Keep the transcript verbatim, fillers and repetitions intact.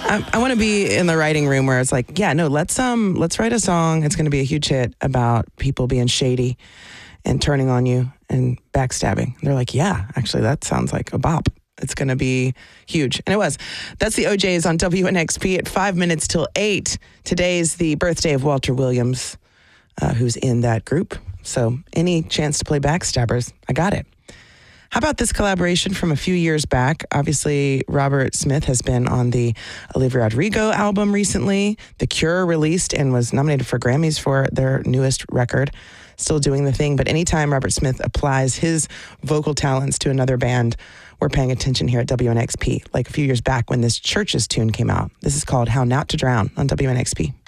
I, I want to be in the writing room where it's like, yeah, no, let's um, let's write a song. It's going to be a huge hit about people being shady and turning on you and backstabbing. They're like, yeah, actually, that sounds like a bop. It's going to be huge. And it was. That's the O Js on W N X P at five minutes till eight. Today's the birthday of Walter Williams, uh, who's in that group. So any chance to play Backstabbers, I got it. How about this collaboration from a few years back? Obviously, Robert Smith has been on the Olivia Rodrigo album recently. The Cure released and was nominated for Grammys for their newest record. Still doing the thing, but anytime Robert Smith applies his vocal talents to another band, we're paying attention here at W N X P, like a few years back when this Churches tune came out. This is called How Not to Drown on W N X P.